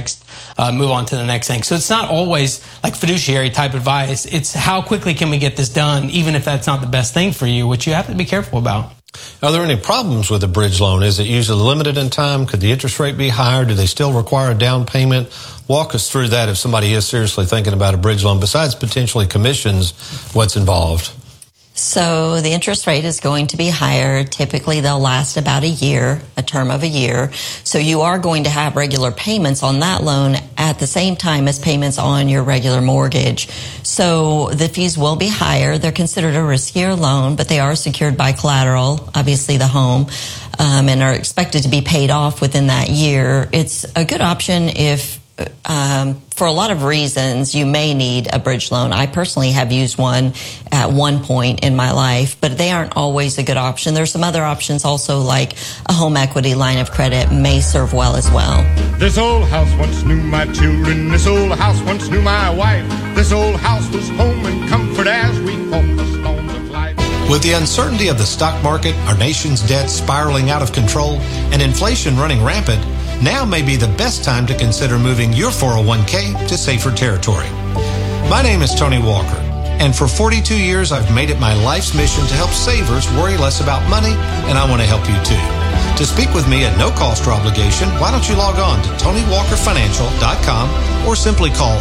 move on to the next thing. So it's not always like fiduciary type advice. It's how quickly can we get this done, even if that's not the best thing for you, which you have to be careful about. Are there any problems with a bridge loan? Is it usually limited in time? Could the interest rate be higher? Do they still require a down payment? Walk us through that if somebody is seriously thinking about a bridge loan. Besides potentially commissions, what's involved? So the interest rate is going to be higher. Typically, they'll last about a year, a term of a year. So you are going to have regular payments on that loan at the same time as payments on your regular mortgage. So the fees will be higher. They're considered a riskier loan, but they are secured by collateral, obviously the home, and are expected to be paid off within that year. It's a good option if for a lot of reasons, you may need a bridge loan. I personally have used one at one point in my life, but they aren't always a good option. There's some other options also, like a home equity line of credit may serve well as well. This old house once knew my children. This old house once knew my wife. This old house was home and comfort as we fought the storms of life. With the uncertainty of the stock market, our nation's debt spiraling out of control, and inflation running rampant, now may be the best time to consider moving your 401k to safer territory. My name is Tony Walker, and for 42 years I've made it my life's mission to help savers worry less about money, and I want to help you too. To speak with me at no cost or obligation, why don't you log on to TonyWalkerFinancial.com or simply call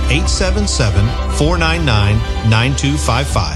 877-499-9255.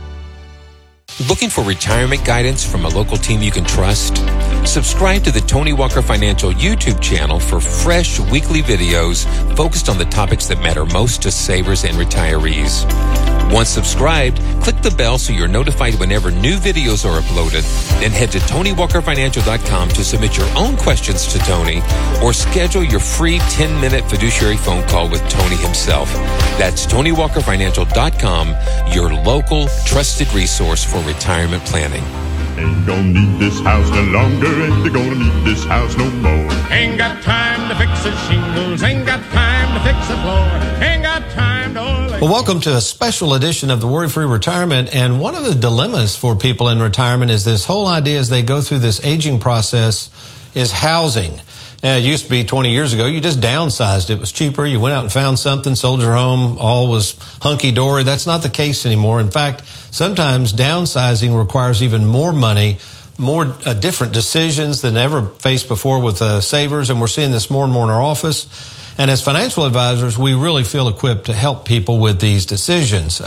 Looking for retirement guidance from a local team you can trust? Subscribe to the Tony Walker Financial YouTube channel for fresh weekly videos focused on the topics that matter most to savers and retirees. Once subscribed, click the bell so you're notified whenever new videos are uploaded. Then head to TonyWalkerFinancial.com to submit your own questions to Tony or schedule your free 10-minute fiduciary phone call with Tony himself. That's TonyWalkerFinancial.com, your local trusted resource for retirement planning. Ain't gonna need this house no longer, ain't gonna need this house no more. Ain't got time to fix the shingles, ain't got time to fix the floor, ain't got time to oil it. Well, welcome to a special edition of the Worry-Free Retirement. And one of the dilemmas for people in retirement is this whole idea as they go through this aging process is housing. It used to be 20 years ago, you just downsized. It was cheaper. You went out and found something, sold your home, all was hunky-dory. That's not the case anymore. In fact, sometimes downsizing requires even more money, more different decisions than ever faced before with savers, and we're seeing this more and more in our office. And as financial advisors, we really feel equipped to help people with these decisions.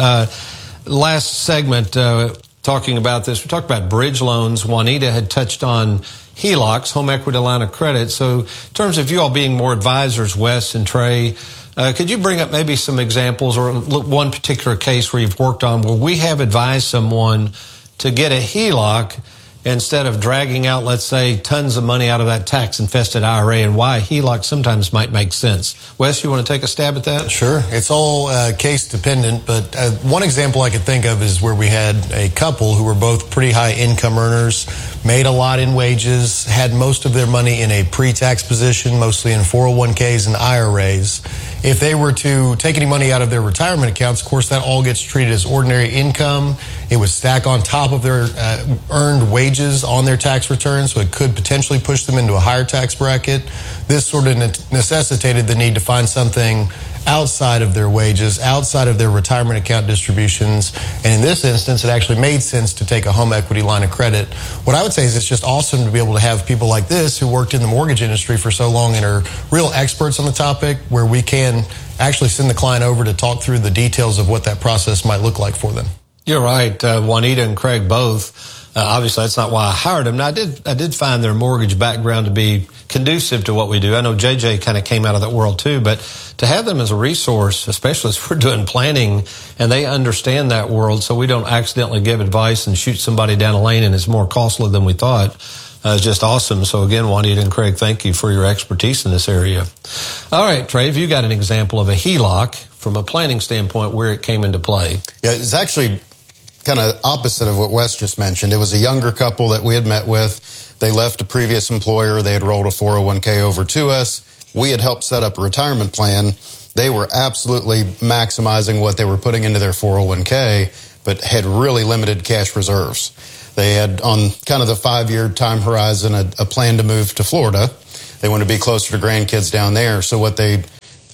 Last segment, talking about this, we talked about bridge loans. Juanita had touched on HELOCs, home equity line of credit. So in terms of you all being more advisors, Wes and Trey, could you bring up maybe some examples or one particular case where you've worked on where we have advised someone to get a HELOC instead of dragging out, let's say, tons of money out of that tax-infested IRA, and why a HELOC sometimes might make sense? Wes, you want to take a stab at that? Sure. It's all case-dependent, but one example I could think of is where we had a couple who were both pretty high income earners, made a lot in wages, had most of their money in a pre-tax position, mostly in 401ks and IRAs. If they were to take any money out of their retirement accounts, of course, that all gets treated as ordinary income. It would stack on top of their earned wages on their tax return, so it could potentially push them into a higher tax bracket. This sort of necessitated the need to find something outside of their wages, outside of their retirement account distributions. And in this instance, it actually made sense to take a home equity line of credit. What I would say is it's just awesome to be able to have people like this who worked in the mortgage industry for so long and are real experts on the topic, where we can actually send the client over to talk through the details of what that process might look like for them. You're right. Juanita and Craig both. Obviously, that's not why I hired them. Now, I did find their mortgage background to be conducive to what we do. I know JJ kind of came out of that world too, but to have them as a resource, especially as we're doing planning, and they understand that world, so we don't accidentally give advice and shoot somebody down a lane and it's more costly than we thought, is just awesome. So again, Juanita and Craig, thank you for your expertise in this area. All right, Trey, have you got an example of a HELOC from a planning standpoint where it came into play? Yeah, it's actually kind of opposite of what Wes just mentioned. It was a younger couple that we had met with. They left a previous employer. They had rolled a 401k over to us. We had helped set up a retirement plan. They were absolutely maximizing what they were putting into their 401k, but had really limited cash reserves. They had, on kind of the 5-year time horizon, a plan to move to Florida. They wanted to be closer to grandkids down there. So what they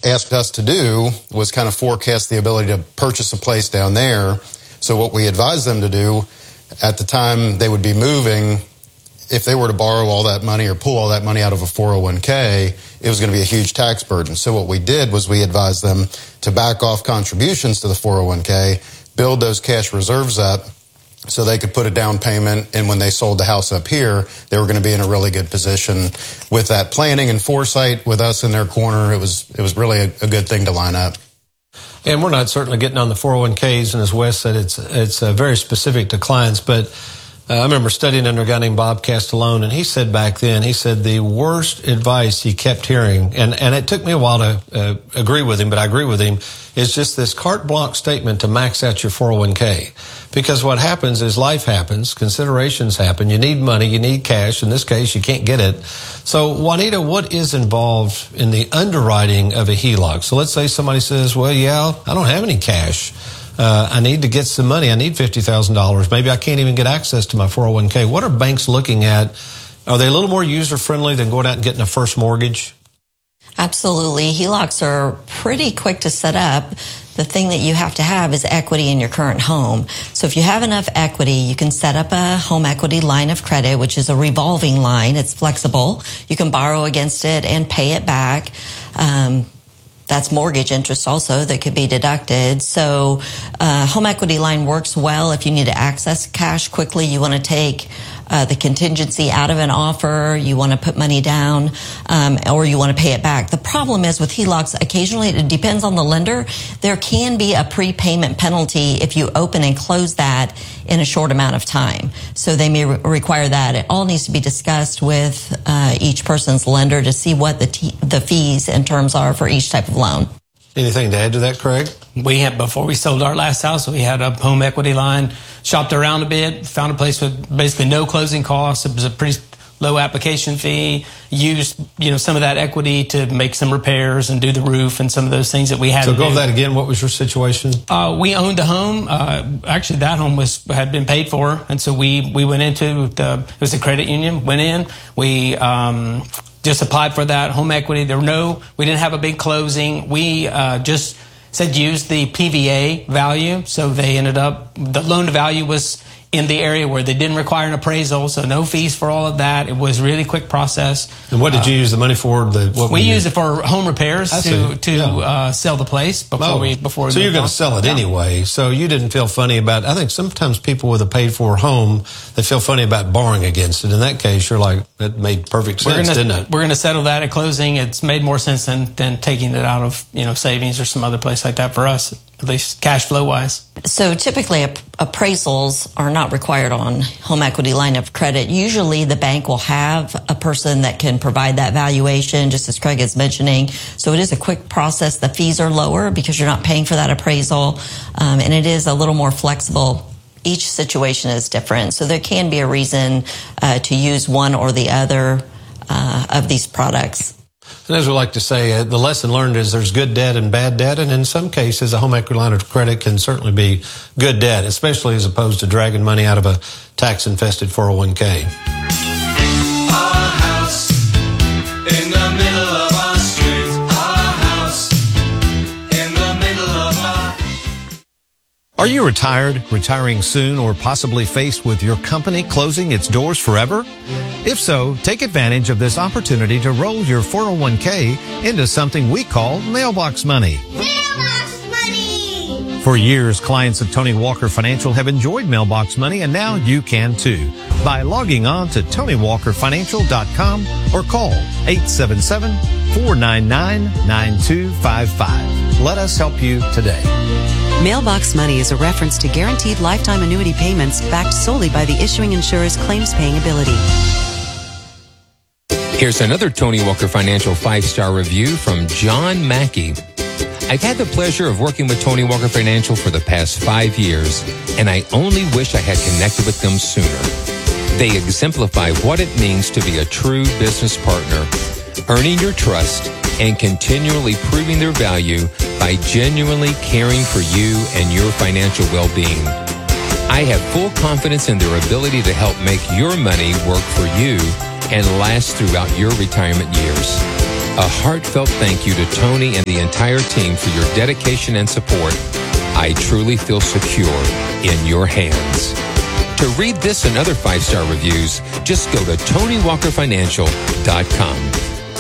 asked us to do was kind of forecast the ability to purchase a place down there. So what we advised them to do at the time they would be moving, if they were to borrow all that money or pull all that money out of a 401k, it was going to be a huge tax burden. So what we did was we advised them to back off contributions to the 401k, build those cash reserves up so they could put a down payment, and when they sold the house up here, they were going to be in a really good position. With that planning and foresight with us in their corner, it was really a good thing to line up. And we're not certainly getting on the 401ks, and as Wes said, it's very specific to clients, but I remember studying under a guy named Bob Castellone, and he said back then, he said the worst advice he kept hearing, and it took me a while to agree with him, but I agree with him, is just this carte blanche statement to max out your 401k. Because what happens is life happens, considerations happen, you need money, you need cash. In this case, you can't get it. So, Juanita, what is involved in the underwriting of a HELOC? So let's say somebody says, well, yeah, I don't have any cash. I need to get some money. I need $50,000. Maybe I can't even get access to my 401k. What are banks looking at? Are they a little more user-friendly than going out and getting a first mortgage? Absolutely. HELOCs are pretty quick to set up. The thing that you have to have is equity in your current home. So if you have enough equity, you can set up a home equity line of credit, which is a revolving line. It's flexible. You can borrow against it and pay it back. That's mortgage interest also that could be deducted. So home equity line works well if you need to access cash quickly. You want to take the contingency out of an offer, you want to put money down, or you want to pay it back. The problem is with HELOCs, occasionally it depends on the lender. There can be a prepayment penalty if you open and close that in a short amount of time. So they may require that. It all needs to be discussed with each person's lender to see what the fees and terms are for each type of loan. Anything to add to that, Craig? We had, before we sold our last house, we had a home equity line, shopped around a bit, found a place with basically no closing costs. It was a pretty low application fee, used, some of that equity to make some repairs and do the roof and some of those things that we had to do. So go over that again. What was your situation? We owned a home. Actually, that home had been paid for. And so we went into it was a credit union, went in, we, just applied for that home equity. We didn't have a big closing. We just said use the PVA value. So they ended up, the loan to value was in the area where they didn't require an appraisal, so no fees for all of that. It was a really quick process. And what did you use the money for? We used it for home repairs to sell the place before we So you're going to sell it anyway. So you didn't feel funny about. I think sometimes people with a paid-for home, they feel funny about borrowing against it. In that case, you're like, that made perfect sense, didn't it? We're going to settle that at closing. It's made more sense than taking it out of savings or some other place like that for us, at least cash flow wise. So typically appraisals are not required on home equity line of credit. Usually the bank will have a person that can provide that valuation, just as Craig is mentioning. So it is a quick process. The fees are lower because you're not paying for that appraisal, and it is a little more flexible. Each situation is different. So there can be a reason to use one or the other of these products. And as we like to say, the lesson learned is there's good debt and bad debt, and in some cases, a home equity line of credit can certainly be good debt, especially as opposed to dragging money out of a tax-infested 401k. Our house in the middle of our street. Our house in the middle of our... Are you retired, retiring soon, or possibly faced with your company closing its doors forever? If so, take advantage of this opportunity to roll your 401k into something we call mailbox money. Mailbox money! For years, clients of Tony Walker Financial have enjoyed mailbox money, and now you can too by logging on to TonyWalkerFinancial.com or call 877-499-9255. Let us help you today. Mailbox Money is a reference to guaranteed lifetime annuity payments backed solely by the issuing insurer's claims-paying ability. Here's another Tony Walker Financial 5-star review from John Mackey. I've had the pleasure of working with Tony Walker Financial for the past 5 years, and I only wish I had connected with them sooner. They exemplify what it means to be a true business partner, earning your trust and continually proving their value by genuinely caring for you and your financial well-being. I have full confidence in their ability to help make your money work for you and last throughout your retirement years. A heartfelt thank you to Tony and the entire team for your dedication and support. I truly feel secure in your hands. To read this and other 5-star reviews, just go to TonyWalkerFinancial.com.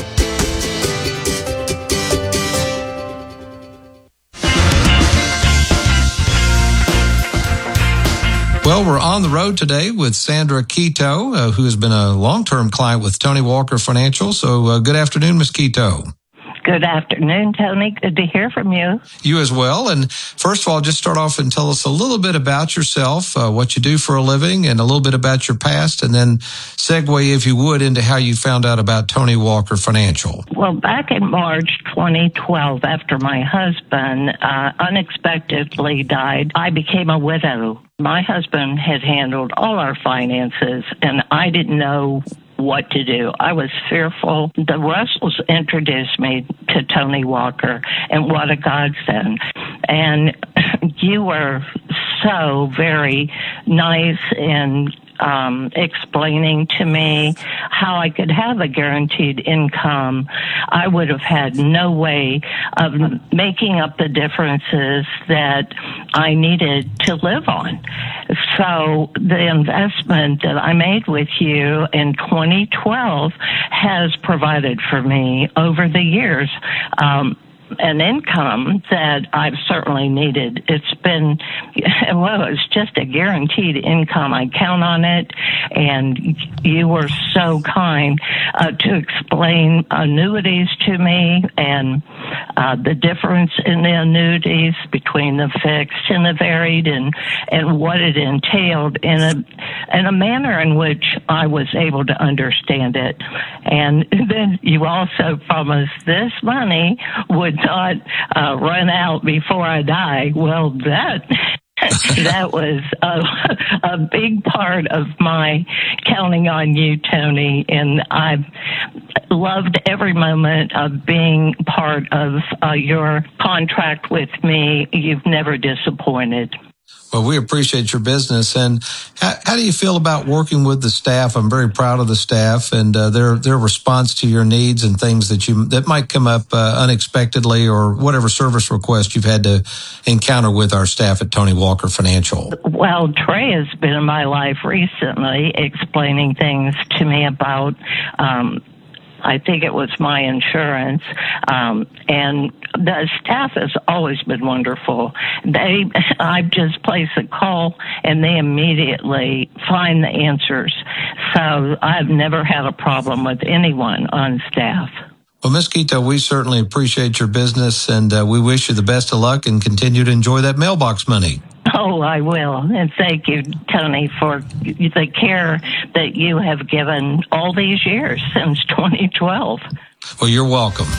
Well, we're on the road today with Sandra Quito, who has been a long-term client with Tony Walker Financial. So good afternoon, Ms. Quito. Good afternoon, Tony. Good to hear from you. You as well. And first of all, just start off and tell us a little bit about yourself, what you do for a living, and a little bit about your past, and then segue, if you would, into how you found out about Tony Walker Financial. Well, back in March 2012, after my husband unexpectedly died, I became a widow. My husband had handled all our finances, and I didn't know what to do. I was fearful. The Russells introduced me to Tony Walker, and what a godsend. And you were so very nice in explaining to me how I could have a guaranteed income. I would have had no way of making up the differences that I needed to live on. So the investment that I made with you in 2012 has provided for me over the years an income that I've certainly needed. It's been, well, it's just a guaranteed income. I count on it, and you were so kind to explain annuities to me and the difference in the annuities between the fixed and the varied, and what it entailed in a manner in which I was able to understand it. And then you also promised this money would not run out before I die. Well, that was a big part of my counting on you, Tony, and I've loved every moment of being part of your contract with me. You've never disappointed. Well, we appreciate your business. And how do you feel about working with the staff? I'm very proud of the staff and their response to your needs and things that might come up unexpectedly, or whatever service request you've had to encounter with our staff at Tony Walker Financial. Well, Trey has been in my life recently explaining things to me about I think it was my insurance, and the staff has always been wonderful. I just place a call, and they immediately find the answers. So I've never had a problem with anyone on staff. Well, Ms. Quito, we certainly appreciate your business, and we wish you the best of luck and continue to enjoy that mailbox money. Oh, I will. And thank you, Tony, for the care that you have given all these years since 2012. Well, you're welcome.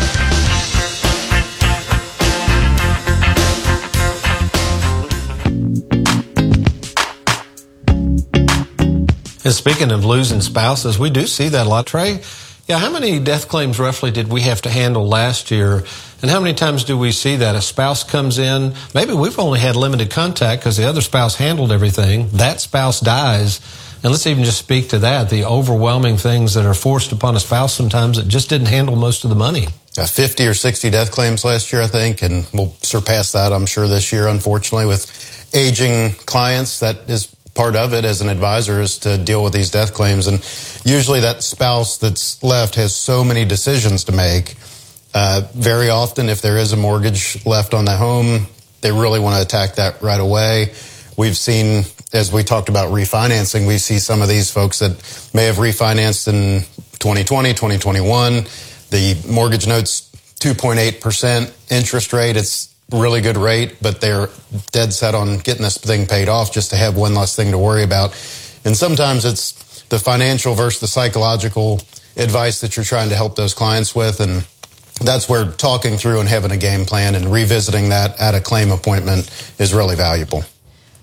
And speaking of losing spouses, we do see that a lot. Trey, how many death claims roughly did we have to handle last year? And how many times do we see that a spouse comes in, maybe we've only had limited contact because the other spouse handled everything, that spouse dies, and let's even just speak to that, the overwhelming things that are forced upon a spouse sometimes that just didn't handle most of the money. 50 or 60 death claims last year, I think, and we'll surpass that, I'm sure, this year, unfortunately, with aging clients. That is part of it as an advisor, is to deal with these death claims. And usually that spouse that's left has so many decisions to make. Very often, if there is a mortgage left on the home, they really want to attack that right away. We've seen, as we talked about refinancing, we see some of these folks that may have refinanced in 2020, 2021. The mortgage note's 2.8% interest rate. It's a really good rate, but they're dead set on getting this thing paid off just to have one less thing to worry about. And sometimes it's the financial versus the psychological advice that you're trying to help those clients with, and that's where talking through and having a game plan and revisiting that at a claim appointment is really valuable.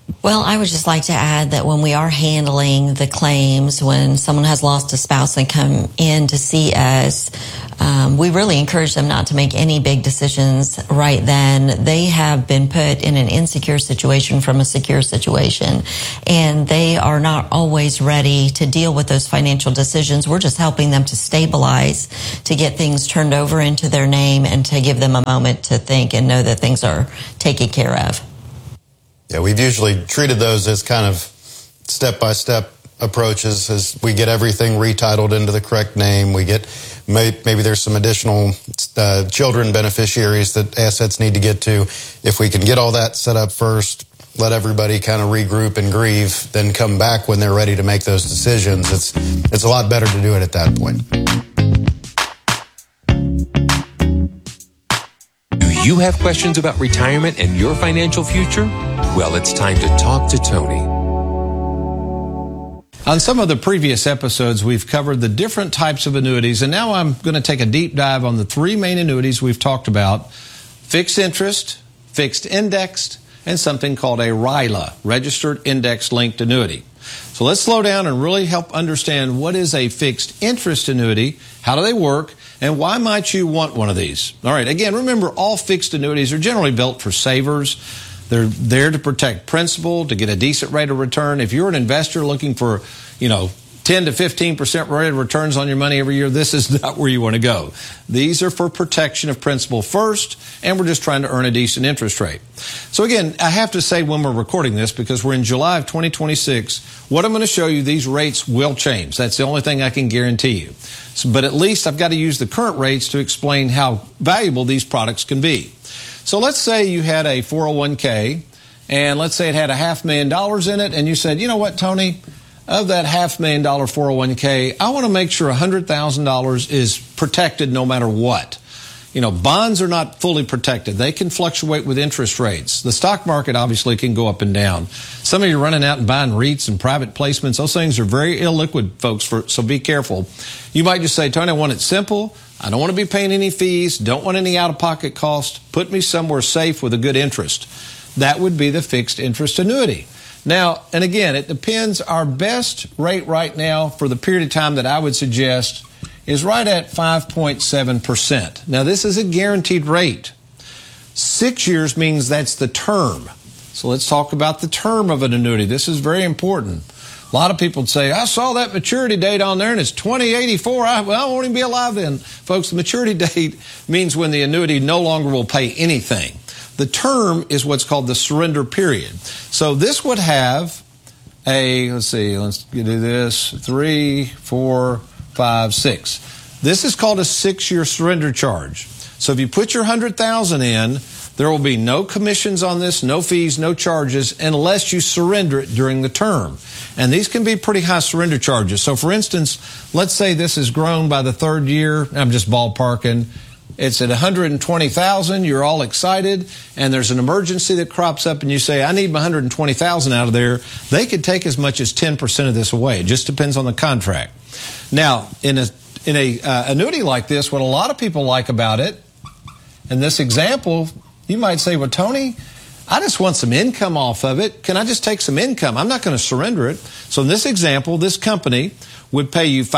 Well, I would just like to add that when we are handling the claims, when someone has lost a spouse and come in to see us, we really encourage them not to make any big decisions right then. They have been put in an insecure situation from a secure situation, and they are not always ready to deal with those financial decisions. We're just helping them to stabilize, to get things turned over into their name, and to give them a moment to think and know that things are taken care of. Yeah, we've usually treated those as kind of step-by-step approaches as we get everything retitled into the correct name. We get maybe there's some additional children beneficiaries that assets need to get to. If we can get all that set up first, let everybody kind of regroup and grieve, then come back when they're ready to make those decisions. It's a lot better to do it at that point. Do you have questions about retirement and your financial future? Well, it's time to talk to Tony. On some of the previous episodes, we've covered the different types of annuities, and now I'm going to take a deep dive on the three main annuities we've talked about: fixed interest, fixed indexed, and something called a RILA, Registered Index Linked Annuity. So let's slow down and really help understand what is a fixed interest annuity, how do they work, and why might you want one of these? All right, again, remember, all fixed annuities are generally built for savers. They're there to protect principal, to get a decent rate of return. If you're an investor looking for, 10 to 15% rate of returns on your money every year, this is not where you want to go. These are for protection of principal first, and we're just trying to earn a decent interest rate. So again, I have to say when we're recording this, because we're in July of 2026, what I'm going to show you, these rates will change. That's the only thing I can guarantee you. But at least I've got to use the current rates to explain how valuable these products can be. So let's say you had a 401k, and let's say it had $500,000 in it, and you said, you know what, Tony, of that $500,000 401k, I want to make sure $100,000 is protected no matter what. Bonds are not fully protected. They can fluctuate with interest rates. The stock market obviously can go up and down. Some of you are running out and buying REITs and private placements. Those things are very illiquid, folks, so be careful. You might just say, Tony, I want it simple. I don't want to be paying any fees. Don't want any out-of-pocket costs. Put me somewhere safe with a good interest. That would be the fixed interest annuity. Now, and again, it depends. Our best rate right now for the period of time that I would suggest is right at 5.7%. Now, this is a guaranteed rate. 6 years means that's the term. So let's talk about the term of an annuity. This is very important. A lot of people say, I saw that maturity date on there and it's 2084. I won't even be alive then. Folks, the maturity date means when the annuity no longer will pay anything. The term is what's called the surrender period. So this would have let's do this, 3, 4, 5, 6. This is called a 6-year surrender charge. So if you put your $100,000 in, there will be no commissions on this, no fees, no charges, unless you surrender it during the term. And these can be pretty high surrender charges. So for instance, let's say this has grown by the third year. I'm just ballparking. It's at $120,000. You're all excited, and there's an emergency that crops up, and you say, I need my $120,000 out of there. They could take as much as 10% of this away. It just depends on the contract. Now, in a annuity like this, what a lot of people like about it, in this example, you might say, well, Tony, I just want some income off of it. Can I just take some income? I'm not going to surrender it. So in this example, this company would pay you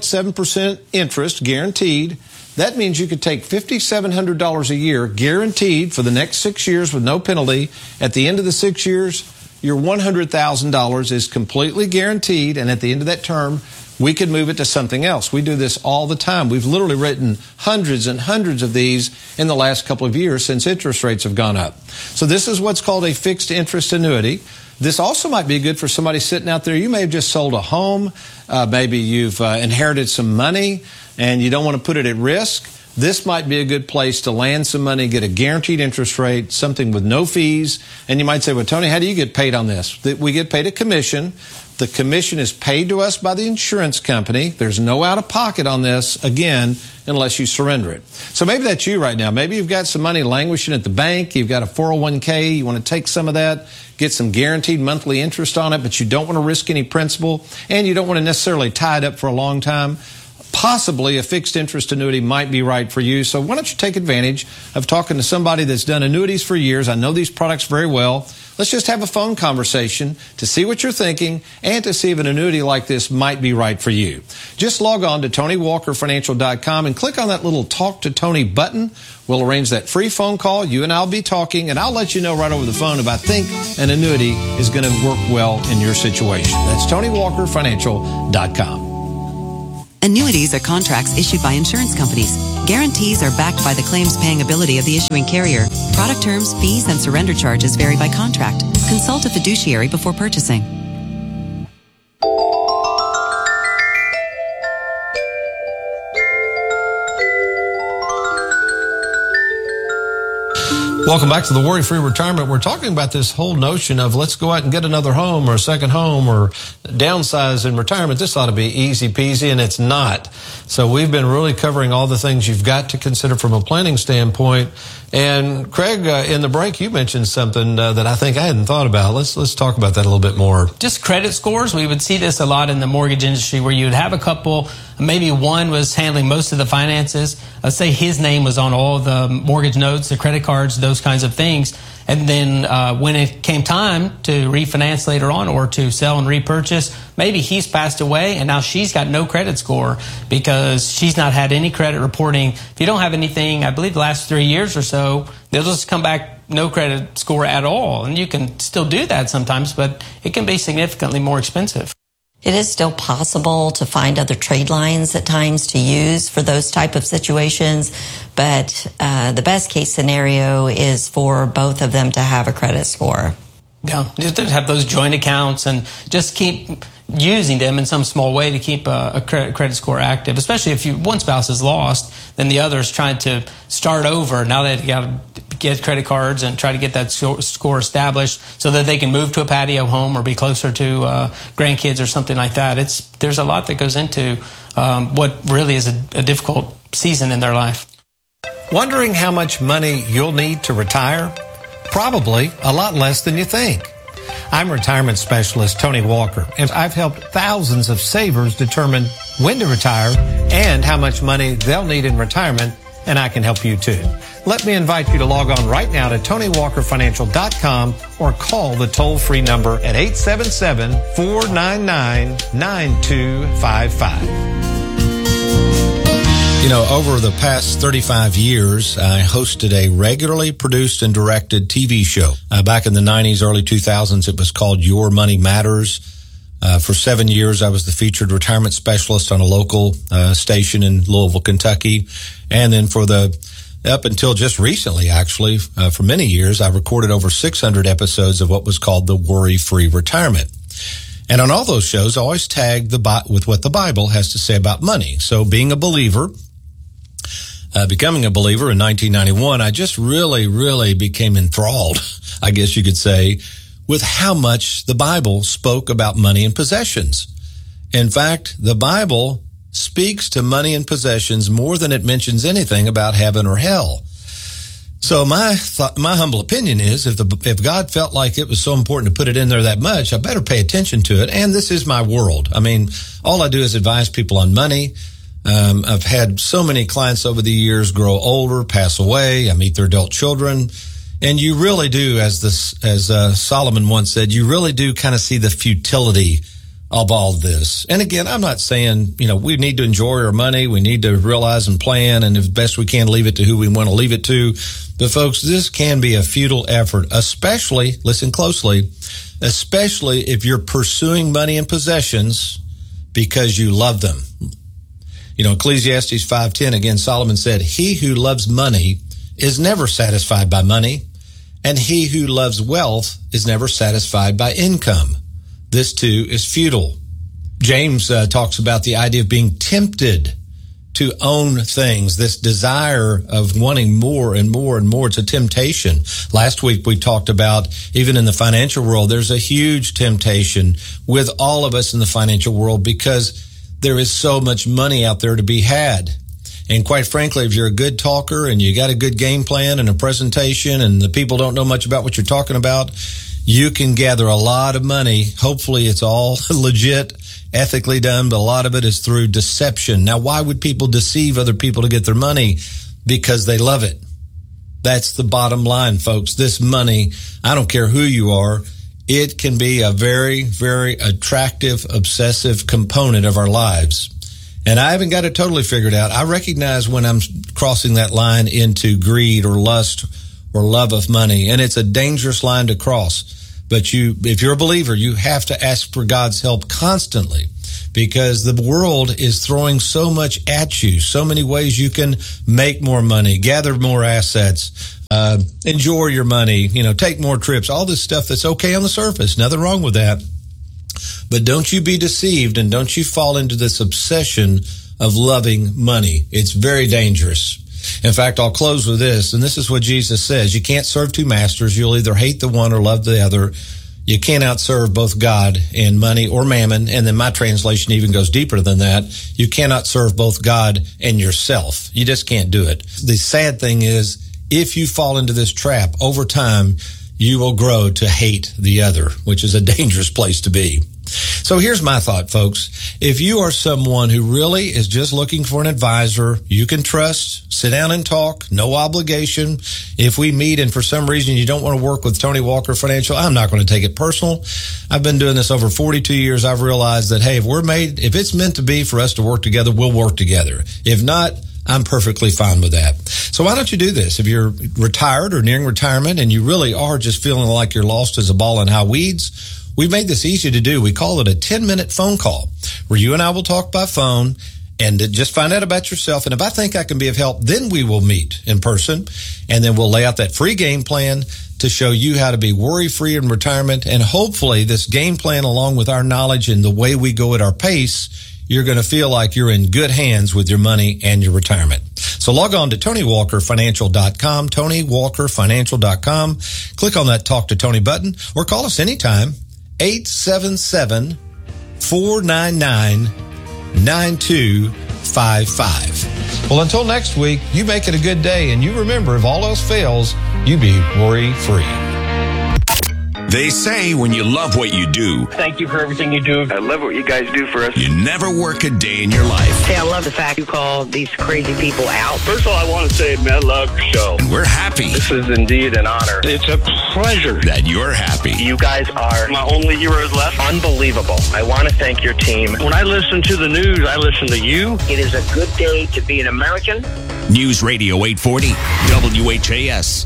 5.7% interest guaranteed. That means you could take $5,700 a year guaranteed for the next 6 years with no penalty. At the end of the 6 years, your $100,000 is completely guaranteed, and at the end of that term, we could move it to something else. We do this all the time. We've literally written hundreds and hundreds of these in the last couple of years since interest rates have gone up. So this is what's called a fixed interest annuity. This also might be good for somebody sitting out there. You may have just sold a home. Maybe you've inherited some money and you don't want to put it at risk. This might be a good place to land some money, get a guaranteed interest rate, something with no fees. And you might say, well, Tony, how do you get paid on this? We get paid a commission. The commission is paid to us by the insurance company. There's no out-of-pocket on this, again, unless you surrender it. So maybe that's you right now. Maybe you've got some money languishing at the bank. You've got a 401k. You want to take some of that, get some guaranteed monthly interest on it, but you don't want to risk any principal, and you don't want to necessarily tie it up for a long time. possibly a fixed interest annuity might be right for you. So why don't you take advantage of talking to somebody that's done annuities for years? I know these products very well. Let's just have a phone conversation to see what you're thinking and to see if an annuity like this might be right for you. Just log on to TonyWalkerFinancial.com and click on that little Talk to Tony button. We'll arrange that free phone call. You and I'll be talking, and I'll let you know right over the phone if I think an annuity is going to work well in your situation. That's TonyWalkerFinancial.com. Annuities are contracts issued by insurance companies. Guarantees are backed by the claims-paying ability of the issuing carrier. Product terms, fees, and surrender charges vary by contract. Consult a fiduciary before purchasing. Welcome back to the Worry-Free Retirement. We're talking about this whole notion of let's go out and get another home or a second home or downsize in retirement. This ought to be easy peasy, and it's not. So we've been really covering all the things you've got to consider from a planning standpoint. And Craig, in the break, you mentioned something that I think I hadn't thought about. Let's talk about that a little bit more. Just credit scores. We would see this a lot in the mortgage industry where you would have a couple, maybe one was handling most of the finances. Let's say his name was on all the mortgage notes, the credit cards, those kinds of things. And then when it came time to refinance later on or to sell and repurchase, maybe he's passed away and now she's got no credit score because she's not had any credit reporting. If you don't have anything, I believe the last 3 years or so, they'll just come back no credit score at all. And you can still do that sometimes, but it can be significantly more expensive. It is still possible to find other trade lines at times to use for those type of situations, but the best case scenario is for both of them to have a credit score. Yeah, just to have those joint accounts and just keep using them in some small way to keep a credit score active, especially if one spouse is lost, then the other is trying to start over. Now they've got to get credit cards and try to get that score established so that they can move to a patio home or be closer to grandkids or something like that. There's a lot that goes into what really is a difficult season in their life. Wondering how much money you'll need to retire? Probably a lot less than you think. I'm retirement specialist Tony Walker, and I've helped thousands of savers determine when to retire and how much money they'll need in retirement, and I can help you too. Let me invite you to log on right now to TonyWalkerFinancial.com or call the toll-free number at 877-499-9255. You know, over the past 35 years, I hosted a regularly produced and directed TV show. Back in the 90s, early 2000s, it was called Your Money Matters. For 7 years, I was the featured retirement specialist on a local station in Louisville, Kentucky. And then up until just recently, actually, for many years, I recorded over 600 episodes of what was called the Worry-Free Retirement. And on all those shows, I always tagged with what the Bible has to say about money. So being a believer, becoming a believer in 1991, I just really became enthralled, I guess you could say, with how much the Bible spoke about money and possessions. In fact, the Bible speaks to money and possessions more than it mentions anything about heaven or hell. So my humble opinion is if God felt like it was so important to put it in there that much, I better pay attention to it. And this is my world. I mean, all I do is advise people on money. I've had so many clients over the years grow older, pass away. I meet their adult children. And you really do, as Solomon once said, you really do kind of see the futility of all this. And again, I'm not saying, we need to enjoy our money. We need to realize and plan, and if best we can, leave it to who we want to leave it to. But folks, this can be a futile effort, especially, listen closely, especially if you're pursuing money and possessions because you love them. Ecclesiastes 5:10, again, Solomon said, "He who loves money is never satisfied by money, and he who loves wealth is never satisfied by income. This too is futile." James talks about the idea of being tempted to own things, this desire of wanting more and more and more. It's a temptation. Last week we talked about, even in the financial world, there's a huge temptation with all of us in the financial world because there is so much money out there to be had. And quite frankly, if you're a good talker and you got a good game plan and a presentation and the people don't know much about what you're talking about, you can gather a lot of money. Hopefully it's all legit ethically done, but a lot of it is through deception. Now, why would people deceive other people to get their money? Because they love it. That's the bottom line, folks. This money, I don't care who you are, it can be a very, very attractive, obsessive component of our lives. And I haven't got it totally figured out. I recognize when I'm crossing that line into greed or lust or love of money, and it's a dangerous line to cross. But if you're a believer, you have to ask for God's help constantly, because the world is throwing so much at you, so many ways you can make more money, gather more assets, enjoy your money, take more trips, all this stuff that's okay on the surface. Nothing wrong with that. But don't you be deceived, and don't you fall into this obsession of loving money. It's very dangerous. In fact, I'll close with this, and this is what Jesus says. You can't serve two masters. You'll either hate the one or love the other. You can't outserve both God and money or mammon. And then my translation even goes deeper than that. You cannot serve both God and yourself. You just can't do it. The sad thing is, if you fall into this trap over time, you will grow to hate the other, which is a dangerous place to be. So here's my thought, folks. If you are someone who really is just looking for an advisor you can trust, sit down and talk, no obligation. If we meet and for some reason you don't want to work with Tony Walker Financial, I'm not going to take it personal. I've been doing this over 42 years. I've realized that, hey, if it's meant to be for us to work together, we'll work together. If not, I'm perfectly fine with that. So why don't you do this? If you're retired or nearing retirement and you really are just feeling like you're lost as a ball in high weeds, we've made this easy to do. We call it a 10-minute phone call where you and I will talk by phone and just find out about yourself. And if I think I can be of help, then we will meet in person, and then we'll lay out that free game plan to show you how to be worry-free in retirement. And hopefully this game plan, along with our knowledge and the way we go at our pace, you're going to feel like you're in good hands with your money and your retirement. So log on to TonyWalkerFinancial.com, TonyWalkerFinancial.com. Click on that Talk to Tony button or call us anytime, 877-499-9255. Well, until next week, you make it a good day. And you remember, if all else fails, you be worry-free. They say when you love what you do, thank you for everything you do. I love what you guys do for us. You never work a day in your life. Hey, I love the fact you call these crazy people out. First of all, I want to say, man, I love your show. And we're happy. This is indeed an honor. It's a pleasure that you're happy. You guys are my only heroes left. Unbelievable. I want to thank your team. When I listen to the news, I listen to you. It is a good day to be an American. News Radio 840, WHAS.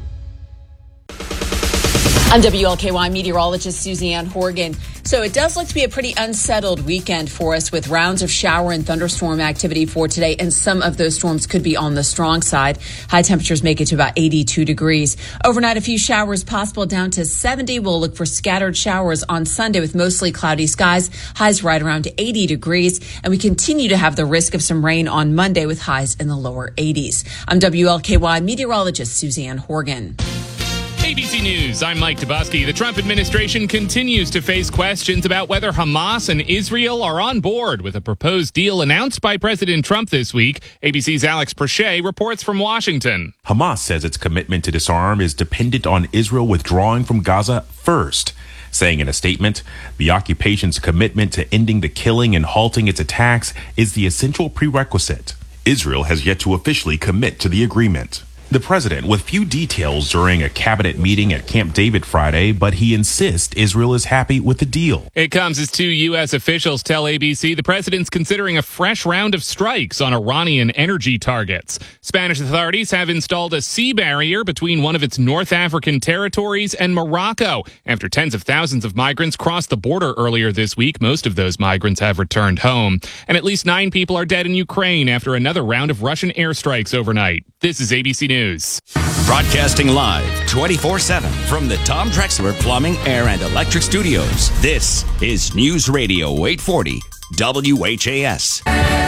I'm WLKY meteorologist Suzanne Horgan. So it does look to be a pretty unsettled weekend for us, with rounds of shower and thunderstorm activity for today. And some of those storms could be on the strong side. High temperatures make it to about 82 degrees. Overnight, a few showers possible down to 70. We'll look for scattered showers on Sunday with mostly cloudy skies. Highs right around 80 degrees. And we continue to have the risk of some rain on Monday with highs in the lower 80s. I'm WLKY meteorologist Suzanne Horgan. ABC News, I'm Mike Dubusky. The Trump administration continues to face questions about whether Hamas and Israel are on board with a proposed deal announced by President Trump this week. ABC's Alex Prochet reports from Washington. Hamas says its commitment to disarm is dependent on Israel withdrawing from Gaza first, saying in a statement, the occupation's commitment to ending the killing and halting its attacks is the essential prerequisite. Israel has yet to officially commit to the agreement. The president with few details during a cabinet meeting at Camp David Friday, but he insists Israel is happy with the deal. It comes as two U.S. officials tell ABC the president's considering a fresh round of strikes on Iranian energy targets. Spanish authorities have installed a sea barrier between one of its North African territories and Morocco after tens of thousands of migrants crossed the border earlier this week. Most of those migrants have returned home. And at least 9 people are dead in Ukraine after another round of Russian airstrikes overnight. This is ABC News. Broadcasting live 24/7 from the Tom Drexler Plumbing, Air, and Electric Studios. This is News Radio 840 WHAS.